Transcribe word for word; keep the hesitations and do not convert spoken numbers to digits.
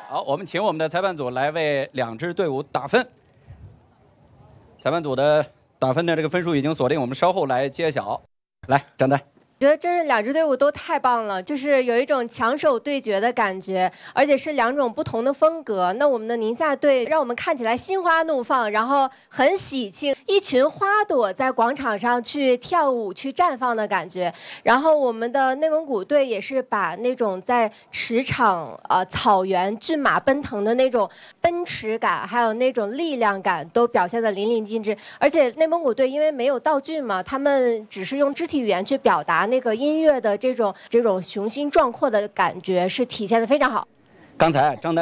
好，我们请我们的裁判组来为两支队伍打分。裁判组的打分的这个分数已经锁定，我们稍后来揭晓。来，张丹。 觉得真是两支队伍都太棒了，就是有一种强手对决的感觉，而且是两种不同的风格。那我们的宁夏队让我们看起来心花怒放，然后很喜庆，一群花朵在广场上去跳舞、去绽放的感觉。然后我们的内蒙古队也是把那种在驰场、呃草原骏马奔腾的那种奔驰感，还有那种力量感，都表现得淋漓尽致。而且内蒙古队因为没有道具嘛，他们只是用肢体语言去表达。 那个音乐的这种这种雄心壮阔的感觉是体现的非常好。 刚才张丹。